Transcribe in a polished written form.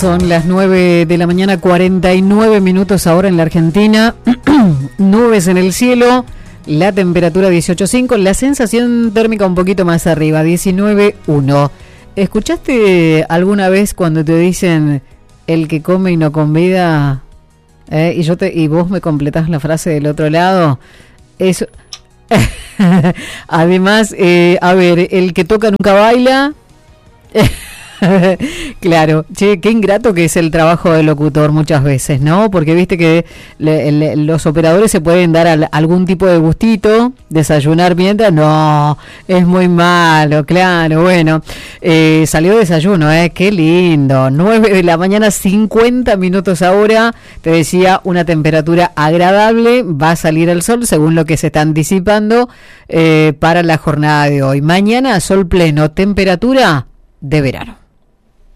Son las 9 de la mañana, 49 minutos ahora en la Argentina. Nubes en el cielo, la temperatura 18.5, la sensación térmica un poquito más arriba, 19.1. ¿Escuchaste alguna vez cuando te dicen el que come y no convida? Y vos me completás la frase del otro lado. Eso. Además, a ver, el que toca nunca baila. Claro, che, qué ingrato que es el trabajo del locutor muchas veces, ¿no? Porque viste que los operadores se pueden dar algún tipo de gustito, desayunar mientras, no, es muy malo, claro, bueno, salió desayuno, qué lindo, 9 de la mañana, 50 minutos ahora, te decía, una temperatura agradable, va a salir el sol según lo que se está anticipando para la jornada de hoy. Mañana sol pleno, temperatura de verano.